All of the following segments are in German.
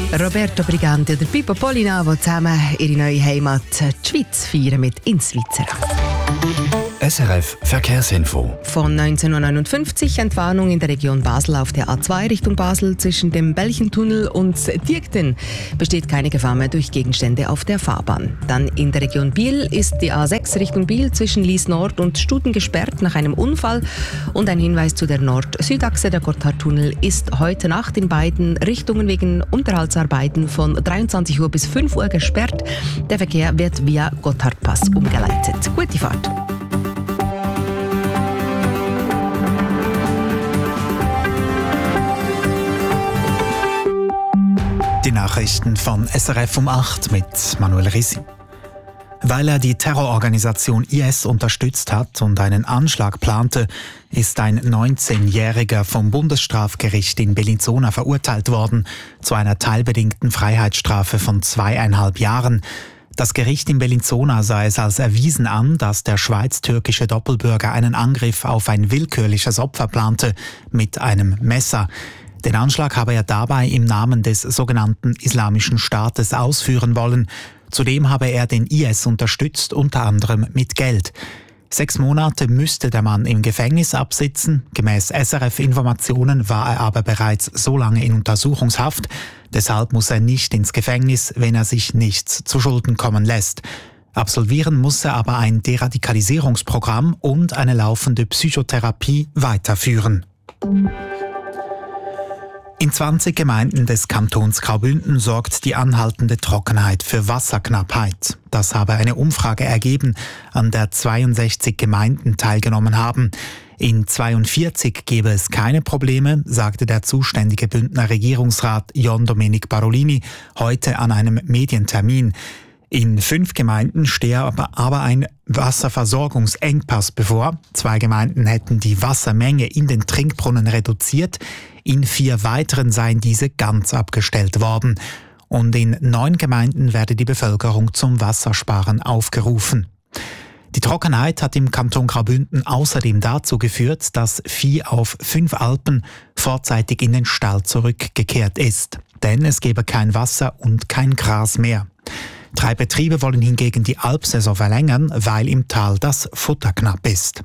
Roberto Briganti und Pippo Polinavo zusammen ihre neue Heimat, die Schweiz, feiern mit «In Svizzera». SRF Verkehrsinfo. Von 1959 Entwarnung in der Region Basel auf der A2 Richtung Basel zwischen dem Belchentunnel und Diegden besteht keine Gefahr mehr durch Gegenstände auf der Fahrbahn. Dann in der Region Biel ist die A6 Richtung Biel zwischen Lies Nord und Studen gesperrt nach einem Unfall. Und ein Hinweis zu der Nord-Süd-Achse: der Gotthardtunnel ist heute Nacht in beiden Richtungen wegen Unterhaltsarbeiten von 23 Uhr bis 5 Uhr gesperrt. Der Verkehr wird via Gotthardpass umgeleitet. Gute Fahrt! Die Nachrichten von SRF um 8 mit Manuel Risi. Weil er die Terrororganisation IS unterstützt hat und einen Anschlag plante, ist ein 19-Jähriger vom Bundesstrafgericht in Bellinzona verurteilt worden zu einer teilbedingten Freiheitsstrafe von 2,5 Jahren. Das Gericht in Bellinzona sah es als erwiesen an, dass der schweiz-türkische Doppelbürger einen Angriff auf ein willkürliches Opfer plante mit einem Messer. Den Anschlag habe er dabei im Namen des sogenannten Islamischen Staates ausführen wollen. Zudem habe er den IS unterstützt, unter anderem mit Geld. 6 Monate müsste der Mann im Gefängnis absitzen. Gemäss SRF-Informationen war er aber bereits so lange in Untersuchungshaft. Deshalb muss er nicht ins Gefängnis, wenn er sich nichts zu Schulden kommen lässt. Absolvieren muss er aber ein Deradikalisierungsprogramm und eine laufende Psychotherapie weiterführen. In 20 Gemeinden des Kantons Graubünden sorgt die anhaltende Trockenheit für Wasserknappheit. Das habe eine Umfrage ergeben, an der 62 Gemeinden teilgenommen haben. In 42 gebe es keine Probleme, sagte der zuständige Bündner Regierungsrat Jon Domenic Parolini heute an einem Medientermin. In 5 Gemeinden stehe aber ein Wasserversorgungsengpass bevor. 2 Gemeinden hätten die Wassermenge in den Trinkbrunnen reduziert. In 4 weiteren seien diese ganz abgestellt worden. Und in 9 Gemeinden werde die Bevölkerung zum Wassersparen aufgerufen. Die Trockenheit hat im Kanton Graubünden außerdem dazu geführt, dass Vieh auf 5 Alpen vorzeitig in den Stall zurückgekehrt ist. Denn es gebe kein Wasser und kein Gras mehr. 3 Betriebe wollen hingegen die Alpsaison verlängern, weil im Tal das Futter knapp ist.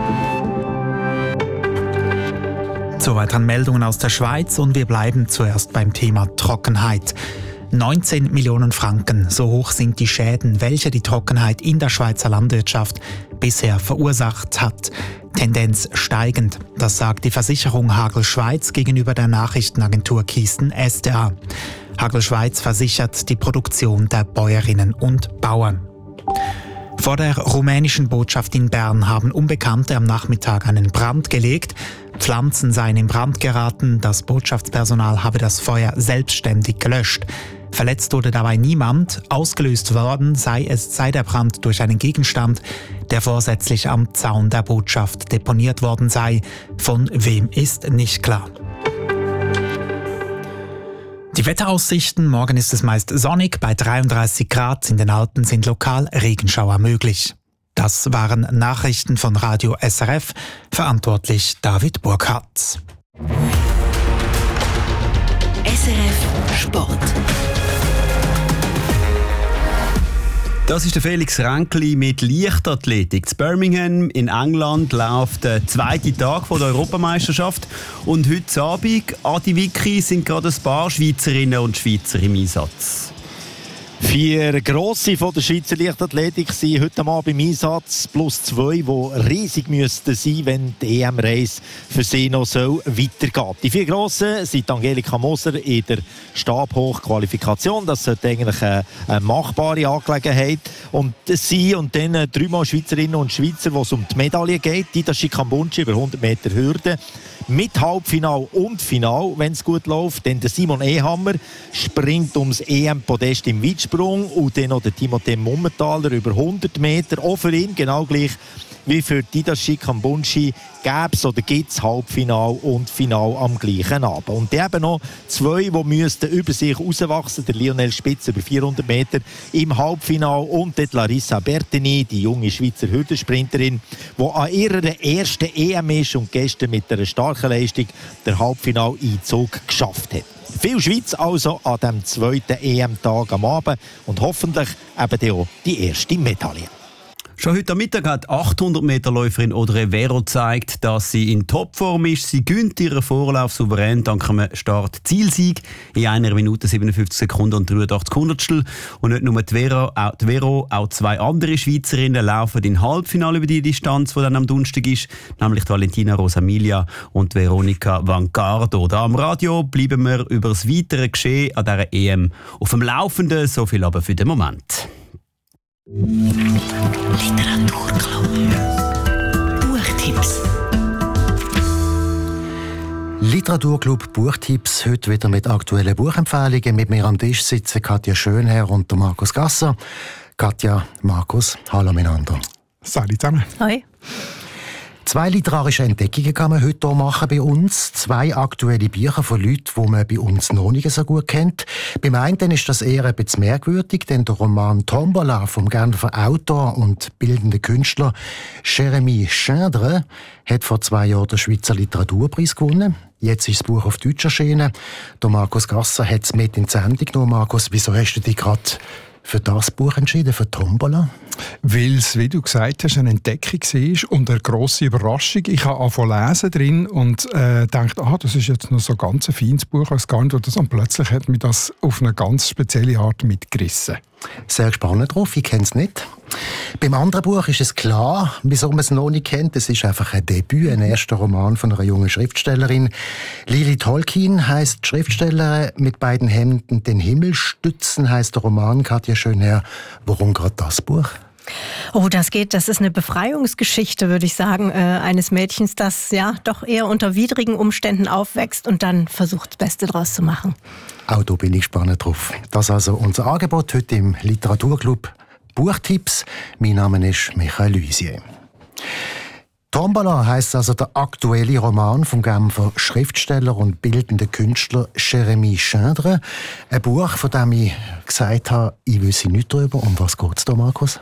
Zu weiteren Meldungen aus der Schweiz und wir bleiben zuerst beim Thema Trockenheit. 19 Millionen Franken, so hoch sind die Schäden, welche die Trockenheit in der Schweizer Landwirtschaft bisher verursacht hat. Tendenz steigend, das sagt die Versicherung Hagel Schweiz gegenüber der Nachrichtenagentur Kisten SDA. Hagel Schweiz versichert die Produktion der Bäuerinnen und Bauern. Vor der rumänischen Botschaft in Bern haben Unbekannte am Nachmittag einen Brand gelegt. Pflanzen seien in Brand geraten, das Botschaftspersonal habe das Feuer selbstständig gelöscht. Verletzt wurde dabei niemand, ausgelöst worden sei der Brand durch einen Gegenstand, der vorsätzlich am Zaun der Botschaft deponiert worden sei. Von wem ist nicht klar. Die Wetteraussichten: Morgen ist es meist sonnig, bei 33 Grad, in den Alpen sind lokal Regenschauer möglich. Das waren Nachrichten von Radio SRF, verantwortlich David Burkhardt. SRF Sport. Das ist der Felix Ränkli mit Leichtathletik. In Birmingham in England läuft der 2. Tag der Europameisterschaft. Und heute Abend, Adi Vicky, sind gerade ein paar Schweizerinnen und Schweizer im Einsatz. 4 Grosse von der Schweizer Leichtathletik sind heute Abend im Einsatz, plus 2, die riesig müssten sein, wenn die EM-Reise für sie noch weitergehen. Die 4 Grossen sind Angelika Moser in der Stabhochqualifikation. Das sollte eigentlich eine machbare Angelegenheit. Und sie und dann 3 Schweizerinnen und Schweizer, wo es um die Medaille geht. Dida Schikambunchi über 100 Meter Hürde. Mit Halbfinal und Final, wenn es gut läuft. Dann der Simon Ehammer springt ums EM-Podest im Weitsprung. Und dann noch der Timothée Mummentaler über 100 Meter. Auch für ihn genau gleich wie für Dida Schikambunchi gäbe es oder gibt es Halbfinal und Final am gleichen Abend. Und eben noch 2, die müssten über sich rauswachsen. Der Lionel Spitz über 400 Meter im Halbfinal und die Larissa Bertini, die junge Schweizer Hürdensprinterin, die an ihrer ersten EM ist und gestern mit einer starken Leistung der Halbfinaleinzug geschafft hat. Viel Schweiz also an dem 2. EM-Tag am Abend und hoffentlich eben auch die erste Medaille. Schon heute Mittag hat 800-Meter-Läuferin Audrey Vero gezeigt, dass sie in Topform ist. Sie gönnt ihren Vorlauf souverän dank einem Start-Zielsieg in 1 Minute 57 Sekunden und 83 Hundertstel. Und nicht nur die Vero, auch 2 andere Schweizerinnen laufen im Halbfinale über die Distanz, die dann am Donnerstag ist, nämlich die Valentina Rosamilia und Veronica Vancardo. Da am Radio bleiben wir über das weitere Geschehen an dieser EM auf dem Laufenden. So viel aber für den Moment. Literaturclub. Buchtipps. Literaturclub Buchtipps. Heute wieder mit aktuellen Buchempfehlungen. Mit mir am Tisch sitzen Katja Schönherr und der Markus Gasser. Katja, Markus, hallo miteinander. Salut zusammen. Hoi. 2 literarische Entdeckungen kann man heute hier machen bei uns. 2 aktuelle Bücher von Leuten, die man bei uns noch nicht so gut kennt. Beim einen ist das eher ein bisschen merkwürdig, denn der Roman «Tombola» vom Genfer Autor und bildenden Künstler Jérémy Schindre hat vor 2 Jahren den Schweizer Literaturpreis gewonnen. Jetzt ist das Buch auf Deutsch erschienen. Der Markus Gasser hat es mit in die Sendung genommen. Markus, wieso hast du dich gerade für das Buch entschieden, für «Tombola»? Weil es, wie du gesagt hast, eine Entdeckung war und eine grosse Überraschung. Ich habe angefangen lesen drin und dachte, das ist jetzt noch so ganz ein feines Buch, als gar nicht. Und plötzlich hat mich das auf eine ganz spezielle Art mitgerissen. Sehr gespannt drauf, ich kenne es nicht. Beim anderen Buch ist es klar, wieso man es noch nicht kennt. Es ist einfach ein Debüt, ein erster Roman von einer jungen Schriftstellerin. Lili Tolkien heisst die Schriftstellerin, mit beiden Händen den Himmel stützen heisst der Roman. Katja Schönherr, warum gerade das Buch? Oh, das ist eine Befreiungsgeschichte, würde ich sagen, eines Mädchens, das ja doch eher unter widrigen Umständen aufwächst und dann versucht, das Beste daraus zu machen. Auch da bin ich gespannt drauf. Das ist also unser Angebot heute im Literaturclub Buchtipps. Mein Name ist Michael Luisier. «Tombola» heisst also der aktuelle Roman vom Genfer Schriftsteller und bildenden Künstler Jérémy Schindre. Ein Buch, von dem ich gesagt habe, ich wüsste nichts darüber. Um was geht es da, Markus?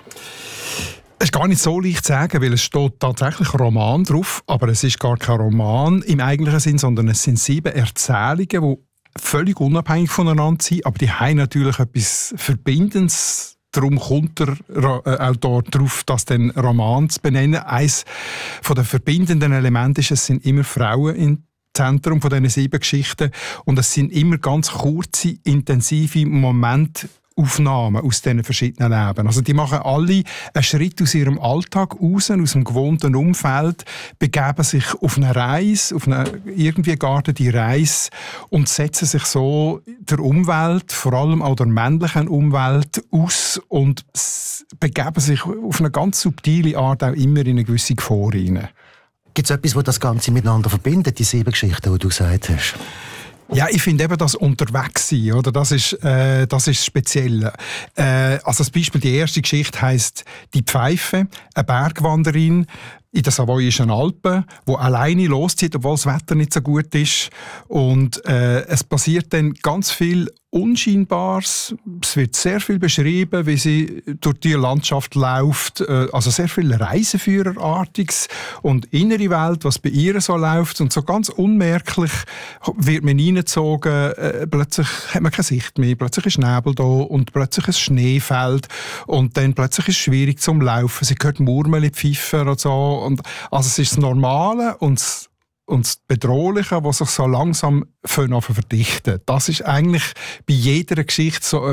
Es ist gar nicht so leicht zu sagen, weil es steht tatsächlich Roman drauf, aber es ist gar kein Roman im eigentlichen Sinn, sondern es sind 7 Erzählungen, die völlig unabhängig voneinander sind, aber die haben natürlich etwas Verbindendes. Darum kommt der Autor darauf, das den Roman zu benennen. Eines der verbindenden Elemente ist, es sind immer Frauen im Zentrum von diesen 7 Geschichten und es sind immer ganz kurze, intensive Momentaufnahmen aus diesen verschiedenen Leben. Also die machen alle einen Schritt aus ihrem Alltag raus, aus dem gewohnten Umfeld, begeben sich auf eine Reise, auf eine irgendwie geartete Reise und setzen sich so der Umwelt, vor allem auch der männlichen Umwelt, aus und begeben sich auf eine ganz subtile Art auch immer in eine gewisse Gefahr hinein. Gibt es etwas, das das Ganze miteinander verbindet, die 7 Geschichten, die du gesagt hast? Ja, ich finde eben das Unterwegssein, oder? Das ist speziell. Also das Beispiel, die erste Geschichte heisst «Die Pfeife», eine Bergwanderin in den savoyischen Alpen, die alleine loszieht, obwohl das Wetter nicht so gut ist. Und es passiert dann ganz viel Unscheinbares. Es wird sehr viel beschrieben, wie sie durch die Landschaft läuft. Also sehr viel Reiseführerartiges und innere Welt, was bei ihr so läuft. Und so ganz unmerklich wird man reingezogen. Plötzlich hat man keine Sicht mehr. Plötzlich ist Nebel da und plötzlich ein Schneefeld. Und dann plötzlich ist es schwierig zum Laufen. Sie hört Murmeln pfeifen und so. Und also es ist das Normale und das Bedrohliche, was sich so langsam verdichten. Das ist eigentlich bei jeder Geschichte so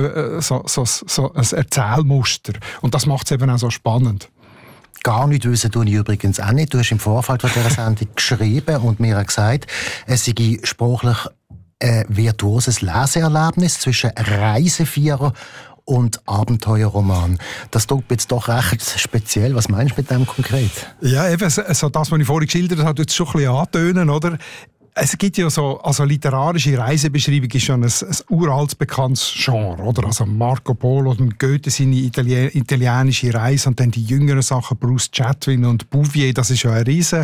ein Erzählmuster. Und das macht es eben auch so spannend. Gar nicht wissen tue ich übrigens auch nicht. Du hast im Vorfeld von dieser Sendung geschrieben und mir gesagt, es sei sprachlich ein virtuoses Leseerlebnis zwischen Reisevierer und Abenteuerroman. Das tut jetzt doch recht speziell. Was meinst du mit dem konkret? Ja, eben, also das, was ich vorhin geschildert habe, tut es schon ein bisschen antönen, oder? Es gibt ja so, also literarische Reisebeschreibung ist ja ein uraltes bekanntes Genre, oder? Also Marco Polo und Goethe seine italienische Reise und dann die jüngeren Sachen, Bruce Chatwin und Bouvier, das ist ja eine riesen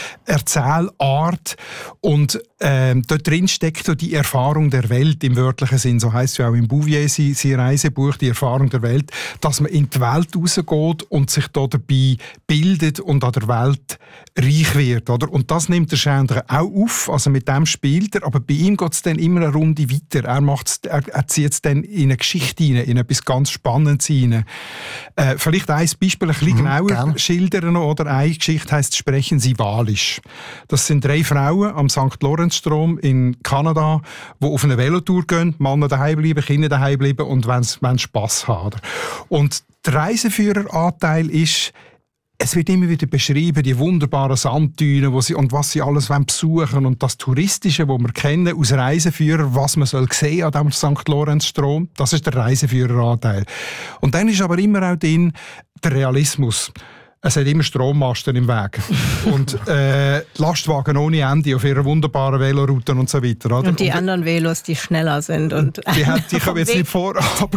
Erzählart und dort drin steckt die Erfahrung der Welt im wörtlichen Sinn, so heisst es ja auch im Bouvier sein Reisebuch, die Erfahrung der Welt, dass man in die Welt rausgeht und sich da dabei bildet und an der Welt reich wird, oder? Und das nimmt der Schindre auch auf. also mit dem spielt er, aber bei ihm geht es dann immer eine Runde weiter. Er zieht es dann in eine Geschichte rein, in etwas ganz Spannendes rein. Vielleicht ein Beispiel ein bisschen genauer schildern, oder? Eine Geschichte heisst «Sprechen Sie Walisch». Das sind 3 Frauen am St. Lorenzstrom in Kanada, die auf eine Velotour gehen, Männer daheim bleiben, Kinder daheim bleiben und wenn Spass haben. Und der Reiseführeranteil ist, es wird immer wieder beschrieben, die wunderbaren Sanddünen, und was sie alles besuchen wollen. Und das Touristische, das wir kennen aus Reiseführern, was man soll sehen an diesem St. Lorenzstrom, das ist der Reiseführeranteil. Und dann ist aber immer auch drin der Realismus. Es hat immer Strommasten im Weg. Und Lastwagen ohne Ende auf ihrer wunderbaren Velorouten und so weiter. Oder? Und die anderen Velos, die schneller sind. Und die kommen jetzt nicht vor, aber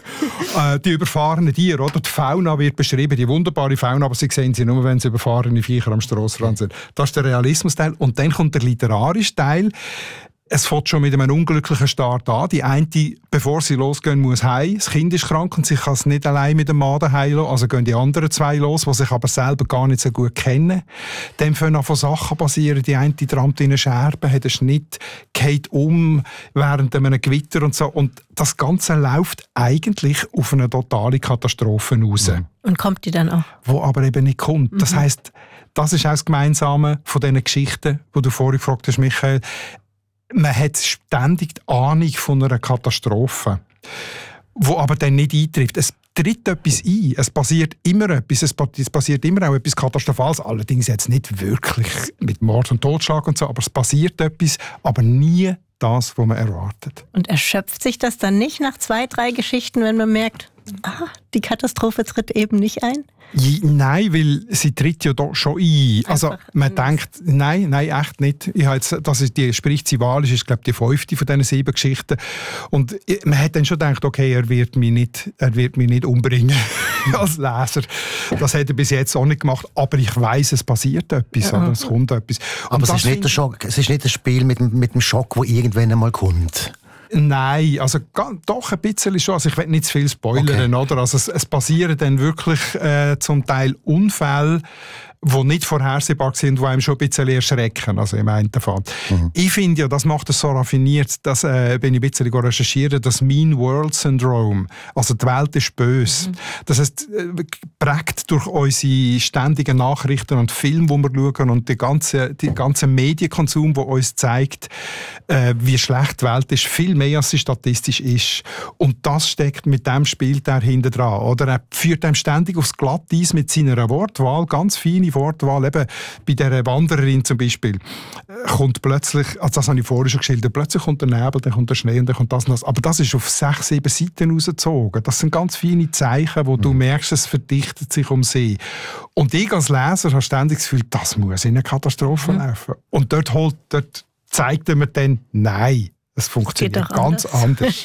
die überfahrenen Tiere, oder? Die Fauna wird beschrieben, die wunderbare Fauna, aber sie sehen sie nur, wenn sie überfahrene Viecher am Strassenrand sind. Das ist der Realismus-Teil. Und dann kommt der literarische Teil. Es fängt schon mit einem unglücklichen Start an. Die eine, bevor sie losgehen, muss heim. Das Kind ist krank und sie kann es nicht allein mit dem Mann heim lassen. Also gehen die anderen 2 los, die sich aber selber gar nicht so gut kennen. Dann fangen an von Sachen passieren. Die eine trampt in eine Scherbe, hat einen Schnitt, geht während einem Gewitter und so. Und das Ganze läuft eigentlich auf eine totale Katastrophe raus. Und kommt die dann auch? Wo aber eben nicht kommt. Das heisst, das ist auch das Gemeinsame von diesen Geschichten, die du vorhin gefragt hast, Michael. Man hat ständig die Ahnung von einer Katastrophe, die aber dann nicht eintrifft. Es tritt etwas ein, es passiert immer etwas, es passiert immer auch etwas Katastrophales, allerdings jetzt nicht wirklich mit Mord und Totschlag und so, aber es passiert etwas, aber nie das, was man erwartet. Und erschöpft sich das dann nicht nach 2, 3 Geschichten, wenn man merkt, die Katastrophe tritt eben nicht ein? Nein, weil sie tritt ja doch schon ein. Also man denkt, nein, echt nicht. Die «Spricht sie Walisch» ist, glaube ich, die 5. von diesen 7 Geschichten. Und man hat dann schon gedacht, okay, er wird mich nicht umbringen als Leser. Das hat er bis jetzt auch nicht gemacht. Aber ich weiss, es passiert etwas, oder? Es kommt etwas. Aber es ist nicht der Schock, es ist nicht ein Spiel mit dem Schock, der irgendwann einmal kommt. Nein, also doch ein bisschen schon. Also ich will nicht zu viel spoilern, oder? Also es passieren dann wirklich zum Teil Unfälle, die nicht vorhersehbar sind, die einem schon ein bisschen erschrecken, also im einen Fall. Ich finde ja, das macht es so raffiniert, dass, wenn ich ein bisschen recherchiere, das Mean World Syndrome, also die Welt ist böse. Das heißt, geprägt durch unsere ständigen Nachrichten und Filme, die wir schauen und die ganze Medienkonsum, der uns zeigt, wie schlecht die Welt ist, viel mehr als sie statistisch ist. Und das steckt mit dem Spiel hinten dran. Oder er führt einem ständig aufs Glatteis mit seiner Wortwahl, ganz feine Wortwahl. Eben bei dieser Wandererin zum Beispiel kommt plötzlich, also das habe ich vorhin schon geschildert, plötzlich kommt der Nebel, dann kommt der Schnee und dann kommt das und das. Aber das ist auf 6, 7 Seiten rausgezogen. Das sind ganz feine Zeichen, wo du merkst, es verdichtet sich um sie. Und ich als Leser habe ständig das Gefühl, das muss in eine Katastrophe laufen. Und dort zeigt er mir dann, nein, es funktioniert ganz anders.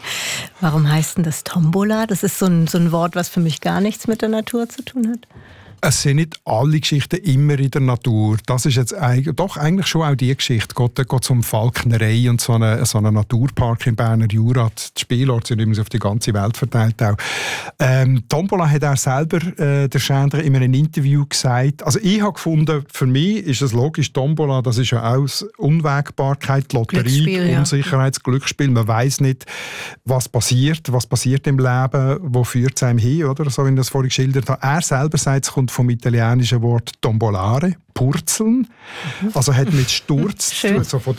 Warum heißt denn das Tombola? Das ist so ein Wort, was für mich gar nichts mit der Natur zu tun hat. Es sind nicht alle Geschichten immer in der Natur. Das ist jetzt eigentlich schon auch die Geschichte. Geht es um Falknerei und so einen Naturpark im Berner Jura. Die Spielorte sind übrigens auf die ganze Welt verteilt auch. Tombola hat er selber, der Schändler, in einem Interview gesagt, also ich habe gefunden, für mich ist es logisch, Tombola, das ist ja auch Unwägbarkeit, Lotterie, Unsicherheit, Glücksspiel. Man weiss nicht, was passiert im Leben, wo führt es einem hin, oder? So wie ich das vorhin geschildert habe. Er selber sagt, es kommt vom italienischen Wort tombolare, purzeln. Also hat mit Sturz zu tun, so von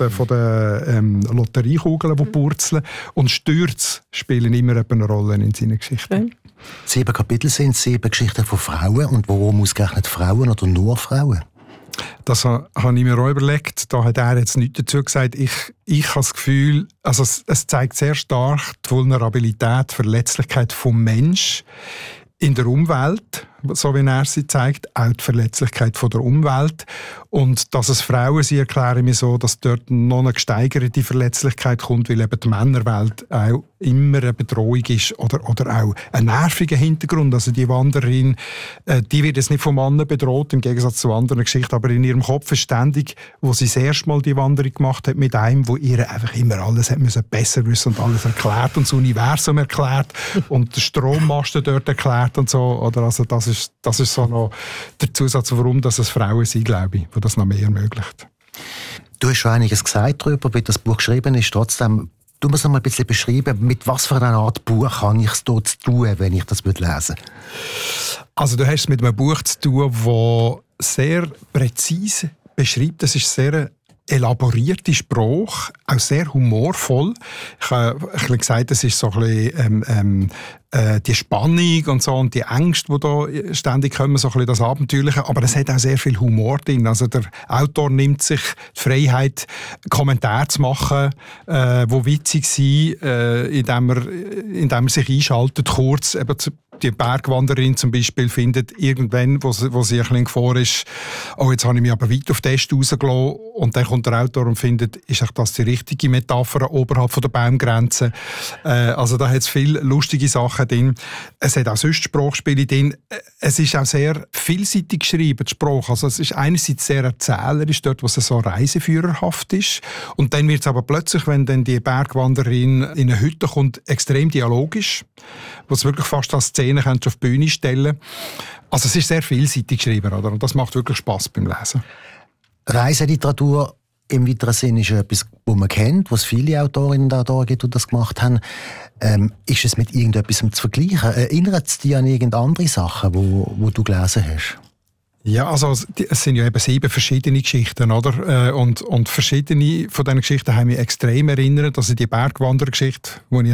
den Lotteriekugeln, die purzeln. Und Stürze spielen immer eine Rolle in seinen Geschichten. 7 Kapitel sind 7 Geschichten von Frauen. Und warum ausgerechnet Frauen oder nur Frauen? Das habe ich mir auch überlegt. Da hat er jetzt nichts dazu gesagt. Ich habe das Gefühl, also es zeigt sehr stark die Vulnerabilität, die Verletzlichkeit des Menschen in der Umwelt, so wie er sie zeigt, auch die Verletzlichkeit von der Umwelt. Und dass es Frauen sind, erkläre ich mir so, dass dort noch eine gesteigerte Verletzlichkeit kommt, weil eben die Männerwelt auch immer eine Bedrohung ist oder auch ein nerviger Hintergrund. Also die Wanderin, die wird jetzt nicht vom Mann bedroht, im Gegensatz zu anderen Geschichten, aber in ihrem Kopf ist ständig, wo sie das erste Mal die Wanderung gemacht hat, mit einem, wo ihr einfach immer alles hat müssen besser wissen und alles erklärt und das Universum erklärt und den Strommasten dort erklärt und so. Oder also das ist so noch der Zusatz, warum dass es Frauen sind, glaube ich, die das noch mehr ermöglicht. Du hast schon einiges gesagt darüber, wie das Buch geschrieben ist. Trotzdem, du musst noch mal ein bisschen beschreiben, mit was für einer Art Buch habe ich es hier zu tun, wenn ich das lesen würde? Also du hast es mit einem Buch zu tun, das sehr präzise beschreibt. Das ist sehr elaborierte Sprache, auch sehr humorvoll. Ich habe gesagt, es ist so ein bisschen die Spannung und so und die Ängste, die da ständig kommen, so ein bisschen das Abenteuerliche, aber es hat auch sehr viel Humor drin. Also der Autor nimmt sich die Freiheit, Kommentare zu machen, die witzig sind, indem er sich einschaltet, kurz eben die Bergwanderin zum Beispiel findet irgendwann, wo sie ein bisschen vor ist, oh, jetzt habe ich mich aber weit auf den Test rausgelassen. Und dann kommt der Autor und findet, ist das die richtige Metapher oberhalb von der Baumgrenze? Also da hat es viele lustige Sachen drin. Es hat auch sonst Sprachspiele drin. Es ist auch sehr vielseitig geschrieben, die Sprache. Also es ist einerseits sehr erzählerisch, dort, wo es so reiseführerhaft ist. Und dann wird es aber plötzlich, wenn dann die Bergwanderin in eine Hütte kommt, extrem dialogisch, wo es wirklich fast als Szene auf die Bühne stellen. Also es ist sehr vielseitig geschrieben, oder? Und das macht wirklich Spass beim Lesen. Reiseliteratur im weiteren Sinne ist etwas, das man kennt, was viele Autorinnen und Autoren gibt, die das gemacht haben. Ist es mit irgendetwas zu vergleichen? Erinnert es dich an irgendeine andere Sachen, wo du gelesen hast? Ja, also es sind ja eben 7 verschiedene Geschichten, oder? Und verschiedene von diesen Geschichten haben mich extrem erinnert. Also die Bergwanderin-Geschichte, die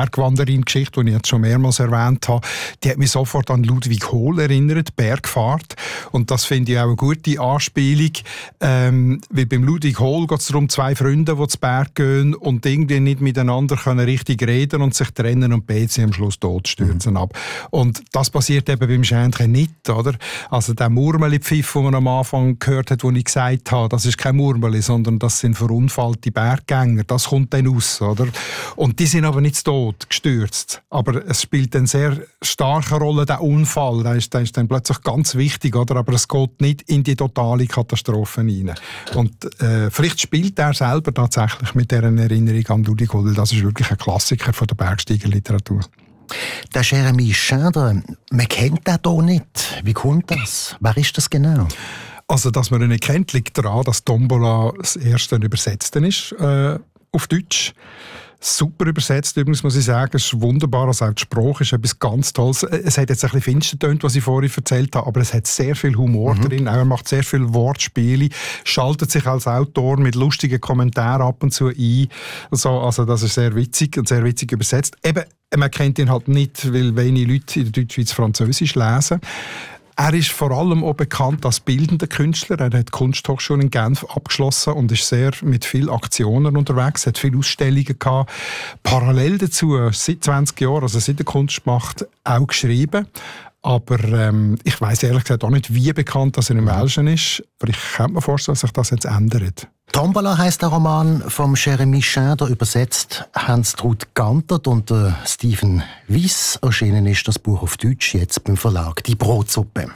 ich jetzt schon mehrmals erwähnt habe, die hat mich sofort an Ludwig Hohl erinnert, Bergfahrt. Und das finde ich auch eine gute Anspielung, weil beim Ludwig Hohl geht es darum, 2 Freunde, die zu Berg gehen und irgendwie nicht miteinander können richtig reden und sich trennen und beide sind am Schluss tot, stürzen ab. Und das passiert eben beim Schändchen nicht, oder? Also der Murmeli-Pfiff, den man am Anfang gehört hat, wo ich gesagt habe, das ist kein Murmeli, sondern das sind verunfallte Berggänger. Das kommt dann raus, oder? Und die sind aber nicht tot, gestürzt. Aber es spielt eine sehr starke Rolle, der Unfall. Der ist dann plötzlich ganz wichtig, oder? Aber es geht nicht in die totale Katastrophe rein. Und vielleicht spielt er selber tatsächlich mit dieser Erinnerung an Ludwig Hohl. Das ist wirklich ein Klassiker von der Bergsteigerliteratur. Der Jeremy Schindler, man kennt den hier nicht. Wie kommt das? Wer ist das genau? Also, dass man ihn nicht kennt, liegt daran, dass Tombola das erste Übersetzte ist auf Deutsch. Super übersetzt, übrigens muss ich sagen. Es ist wunderbar, also auch die Sprache ist etwas ganz Tolles. Es hat jetzt ein bisschen finster getönt, was ich vorhin erzählt habe, aber es hat sehr viel Humor drin. Auch er macht sehr viele Wortspiele, schaltet sich als Autor mit lustigen Kommentaren ab und zu ein. Also das ist sehr witzig und sehr witzig übersetzt. Eben, man kennt ihn halt nicht, weil wenige Leute in der Deutschschweiz Französisch lesen. Er ist vor allem auch bekannt als bildender Künstler. Er hat die Kunsthochschule in Genf abgeschlossen und ist sehr mit vielen Aktionen unterwegs. Er hat viele Ausstellungen gehabt. Parallel dazu, seit 20 Jahren, also seit er Kunst macht, auch geschrieben. Aber ich weiss ehrlich gesagt auch nicht, wie bekannt dass er im Welschen ist. Aber ich kann mir vorstellen, dass sich das jetzt ändert. Tombola heisst der Roman von Jeremy Schindler, übersetzt Hans-Trud Gantert und Steven Wyss. Erschienen ist das Buch auf Deutsch, jetzt beim Verlag Die Brotsuppe.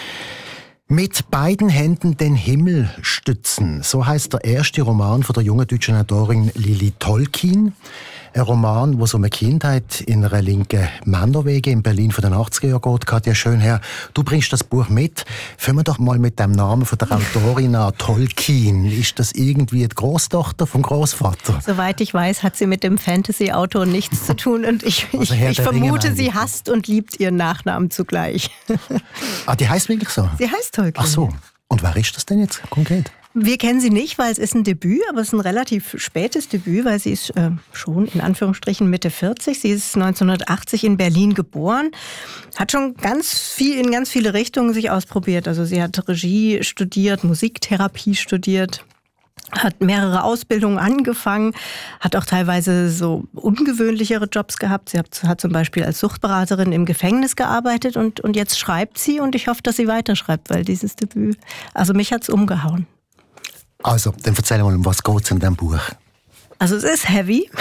Mit beiden Händen den Himmel stützen, so heisst der erste Roman von der jungen deutschen Autorin Lili Tolkin. Ein Roman, wo es um eine Kindheit in einer linken Männerwege in Berlin von den 80er Jahren geht. Katja Schönherr, du bringst das Buch mit. Fangen wir doch mal mit dem Namen von der Autorin an, Tolkien. Ist das irgendwie die Großtochter vom Großvater? Soweit ich weiß, hat sie mit dem Fantasy-Autor nichts zu tun. Und ich vermute, sie hasst und liebt ihren Nachnamen zugleich. Ah, die heißt wirklich so? Sie heißt Tolkien. Ach so. Und wer ist das denn jetzt konkret? Wir kennen sie nicht, weil es ist ein Debüt, aber es ist ein relativ spätes Debüt, weil sie ist schon in Anführungsstrichen Mitte 40. Sie ist 1980 in Berlin geboren, hat schon in ganz viele Richtungen sich ausprobiert. Also sie hat Regie studiert, Musiktherapie studiert, hat mehrere Ausbildungen angefangen, hat auch teilweise so ungewöhnlichere Jobs gehabt. Sie hat zum Beispiel als Suchtberaterin im Gefängnis gearbeitet und jetzt schreibt sie und ich hoffe, dass sie weiterschreibt, weil dieses Debüt, also mich hat es umgehauen. Also, dann erzähl mal, um was geht es in diesem Buch? Also es ist heavy.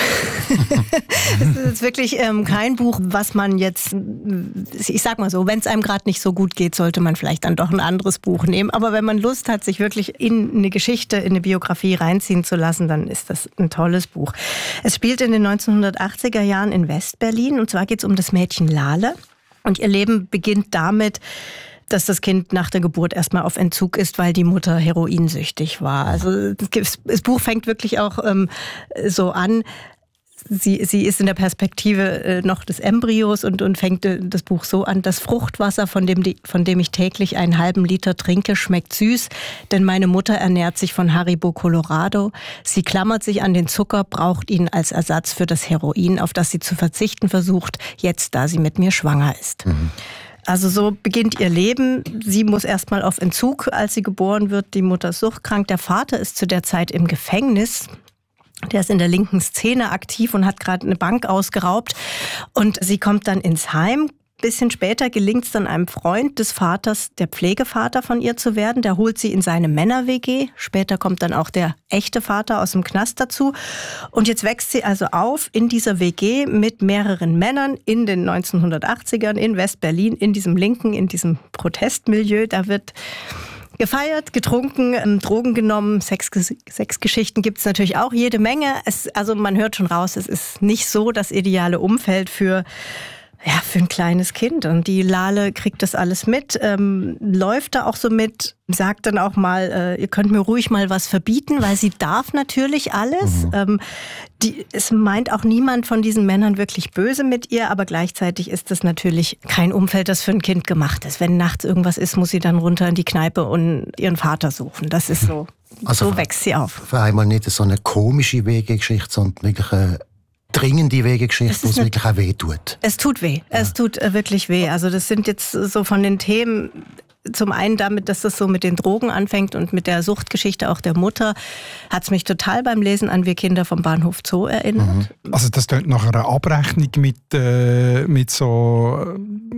Es ist wirklich kein Buch, was man jetzt, ich sag mal so, wenn es einem gerade nicht so gut geht, sollte man vielleicht dann doch ein anderes Buch nehmen. Aber wenn man Lust hat, sich wirklich in eine Geschichte, in eine Biografie reinziehen zu lassen, dann ist das ein tolles Buch. Es spielt in den 1980er Jahren in Westberlin und zwar geht es um das Mädchen Lale. Und ihr Leben beginnt damit, dass das Kind nach der Geburt erstmal auf Entzug ist, weil die Mutter heroinsüchtig war. Also das Buch fängt wirklich auch so an. Sie ist in der Perspektive noch des Embryos und fängt das Buch so an: Das Fruchtwasser, von dem ich täglich einen halben Liter trinke, schmeckt süß, denn meine Mutter ernährt sich von Haribo Colorado. Sie klammert sich an den Zucker, braucht ihn als Ersatz für das Heroin, auf das sie zu verzichten versucht, jetzt da sie mit mir schwanger ist. Also so beginnt ihr Leben. Sie muss erstmal auf Entzug, als sie geboren wird. Die Mutter ist suchtkrank. Der Vater ist zu der Zeit im Gefängnis. Der ist in der linken Szene aktiv und hat gerade eine Bank ausgeraubt. Und sie kommt dann ins Heim. Bisschen später gelingt es dann einem Freund des Vaters, der Pflegevater von ihr zu werden. Der holt sie in seine Männer-WG. Später kommt dann auch der echte Vater aus dem Knast dazu. Und jetzt wächst sie also auf in dieser WG mit mehreren Männern in den 1980ern in West-Berlin, in diesem Protestmilieu. Da wird gefeiert, getrunken, Drogen genommen, Sexgeschichten gibt es natürlich auch jede Menge. Also man hört schon raus, es ist nicht so das ideale Umfeld für ein kleines Kind. Und die Lale kriegt das alles mit, läuft da auch so mit, sagt dann auch mal, ihr könnt mir ruhig mal was verbieten, weil sie darf natürlich alles. Es meint auch niemand von diesen Männern wirklich böse mit ihr, aber gleichzeitig ist das natürlich kein Umfeld, das für ein Kind gemacht ist. Wenn nachts irgendwas ist, muss sie dann runter in die Kneipe und ihren Vater suchen. Das ist so. Also so wächst sie auf. Für einmal nicht so eine komische Wegegeschichte, sondern wirklich eine dringende Wegegeschichte, wo es wirklich auch weh tut. Es tut weh. Ja. Es tut wirklich weh. Also das sind jetzt so von den Themen, zum einen damit, dass das so mit den Drogen anfängt und mit der Suchtgeschichte auch der Mutter, hat es mich total beim Lesen an Wir Kinder vom Bahnhof Zoo erinnert. Also das klingt nach einer Abrechnung mit so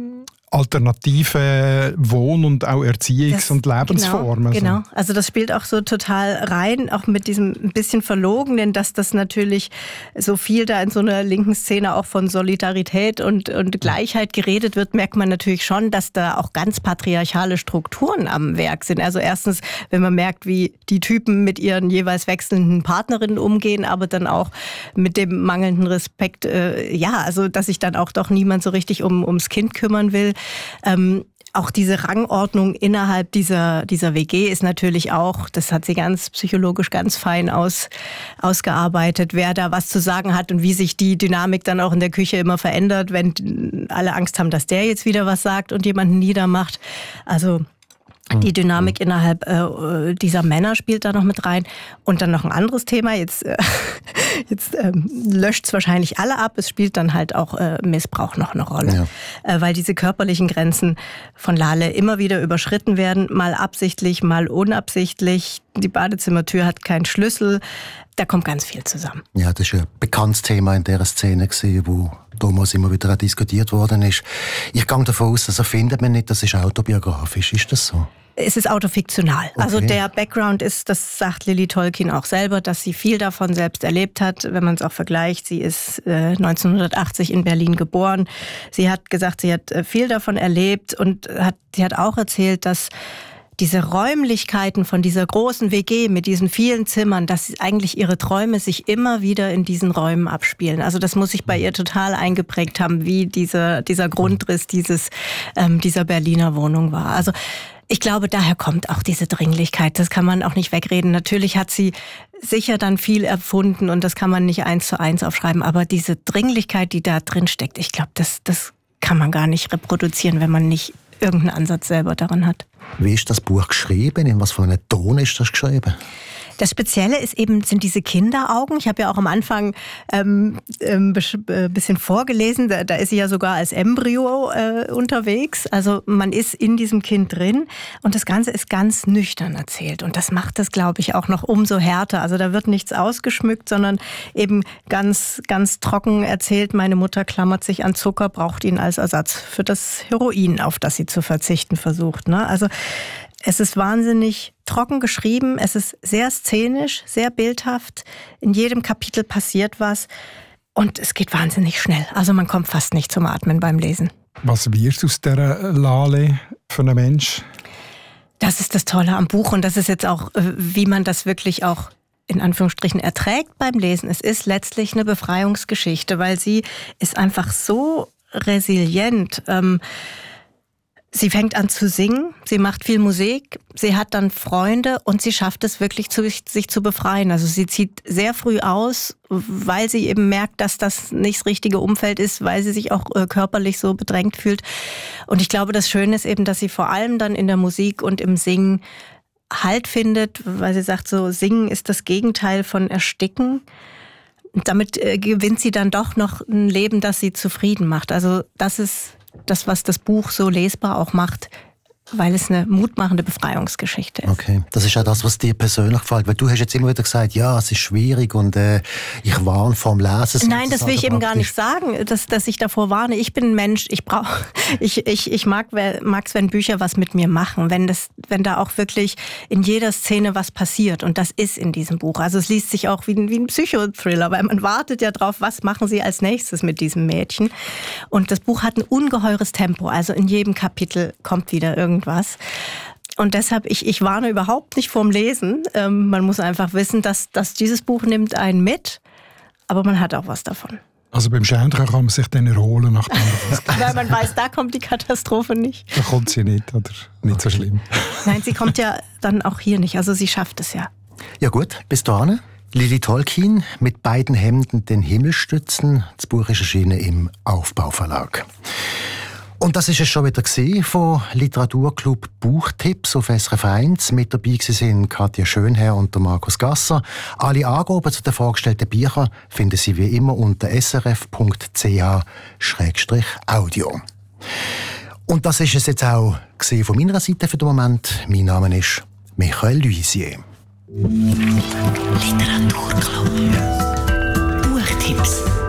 alternative Wohn- und auch Erziehungs- und Lebensformen. Genau, also das spielt auch so total rein, auch mit diesem ein bisschen Verlogenen, dass das natürlich so viel da in so einer linken Szene auch von Solidarität und Gleichheit geredet wird, merkt man natürlich schon, dass da auch ganz patriarchale Strukturen am Werk sind. Also erstens, wenn man merkt, wie die Typen mit ihren jeweils wechselnden Partnerinnen umgehen, aber dann auch mit dem mangelnden Respekt, also dass sich dann auch doch niemand so richtig ums Kind kümmern will. Auch diese Rangordnung innerhalb dieser WG ist natürlich auch, das hat sie ganz psychologisch ganz fein ausgearbeitet, wer da was zu sagen hat und wie sich die Dynamik dann auch in der Küche immer verändert, wenn alle Angst haben, dass der jetzt wieder was sagt und jemanden niedermacht. Also die Dynamik innerhalb dieser Männer spielt da noch mit rein. Und dann noch ein anderes Thema. Jetzt löscht es wahrscheinlich alle ab. Es spielt dann halt auch Missbrauch noch eine Rolle. Ja. Weil diese körperlichen Grenzen von Lale immer wieder überschritten werden. Mal absichtlich, mal unabsichtlich. Die Badezimmertür hat keinen Schlüssel. Da kommt ganz viel zusammen. Ja, das ist ein bekanntes Thema in dieser Szene, wo damals immer wieder diskutiert worden ist. Ich gehe davon aus, das erfindet man nicht, das ist autobiografisch. Ist das so? Es ist autofiktional. Okay. Also der Background ist, das sagt Lily Tolkien auch selber, dass sie viel davon selbst erlebt hat. Wenn man es auch vergleicht, sie ist 1980 in Berlin geboren. Sie hat gesagt, sie hat viel davon erlebt und sie hat auch erzählt, dass diese Räumlichkeiten von dieser großen WG mit diesen vielen Zimmern, dass eigentlich ihre Träume sich immer wieder in diesen Räumen abspielen. Also das muss sich bei ihr total eingeprägt haben, wie dieser Grundriss dieser Berliner Wohnung war. Also ich glaube, daher kommt auch diese Dringlichkeit. Das kann man auch nicht wegreden. Natürlich hat sie sicher dann viel erfunden und das kann man nicht 1:1 aufschreiben. Aber diese Dringlichkeit, die da drin steckt, ich glaube, das kann man gar nicht reproduzieren, wenn man nicht irgendeinen Ansatz selber daran hat. Wie ist das Buch geschrieben? In was für einem Ton ist das geschrieben? Das Spezielle sind diese Kinderaugen. Ich habe ja auch am Anfang ein bisschen vorgelesen. Da ist sie ja sogar als Embryo unterwegs. Also man ist in diesem Kind drin und das Ganze ist ganz nüchtern erzählt. Und das macht das, glaube ich, auch noch umso härter. Also da wird nichts ausgeschmückt, sondern eben ganz, ganz trocken erzählt. Meine Mutter klammert sich an Zucker, braucht ihn als Ersatz für das Heroin, auf das sie zu verzichten versucht. Ne? Also es ist wahnsinnig trocken geschrieben, es ist sehr szenisch, sehr bildhaft. In jedem Kapitel passiert was und es geht wahnsinnig schnell. Also man kommt fast nicht zum Atmen beim Lesen. Was wirst du aus dieser Lale für einen Mensch? Das ist das Tolle am Buch und das ist jetzt auch, wie man das wirklich auch in Anführungsstrichen erträgt beim Lesen. Es ist letztlich eine Befreiungsgeschichte, weil sie ist einfach so resilient. Sie fängt an zu singen, sie macht viel Musik, sie hat dann Freunde und sie schafft es wirklich, sich zu befreien. Also sie zieht sehr früh aus, weil sie eben merkt, dass das nicht das richtige Umfeld ist, weil sie sich auch körperlich so bedrängt fühlt. Und ich glaube, das Schöne ist eben, dass sie vor allem dann in der Musik und im Singen Halt findet, weil sie sagt, so Singen ist das Gegenteil von Ersticken. Und damit gewinnt sie dann doch noch ein Leben, das sie zufrieden macht. Also das ist das, was das Buch so lesbar auch macht, weil es eine mutmachende Befreiungsgeschichte ist. Okay, das ist auch das, was dir persönlich gefällt, weil du hast jetzt immer wieder gesagt, ja, es ist schwierig und ich warne vorm Lesen. Nein, das will ich eben gar nicht sagen, dass ich davor warne. Ich bin ein Mensch, ich mag es, wenn Bücher was mit mir machen, wenn da auch wirklich in jeder Szene was passiert, und das ist in diesem Buch. Also es liest sich auch wie ein Psychothriller, weil man wartet ja drauf, was machen sie als nächstes mit diesem Mädchen. Und das Buch hat ein ungeheures Tempo, also in jedem Kapitel kommt wieder irgendwas. Und deshalb, ich warne überhaupt nicht vorm Lesen. Man muss einfach wissen, dass dieses Buch nimmt einen mit, aber man hat auch was davon. Also beim Schändler kann man sich dann erholen, nachdem weil man weiß, da kommt die Katastrophe nicht. Da kommt sie nicht, oder nicht so schlimm. Nein, sie kommt ja dann auch hier nicht, also sie schafft es ja. Ja gut, bis dahin. Lili Tolkien mit beiden Hemden den Himmel stützen. Das Buch ist erschienen im Aufbauverlag. Und das ist es schon wieder von Literaturclub Buchtipps auf SRF 1. Mit dabei sind Katja Schönherr und Markus Gasser. Alle Angaben zu den vorgestellten Büchern finden Sie wie immer unter srf.ch/audio. Und das ist es jetzt auch von meiner Seite für den Moment. Mein Name ist Michael Luisier. Literaturclub. Buchtipps.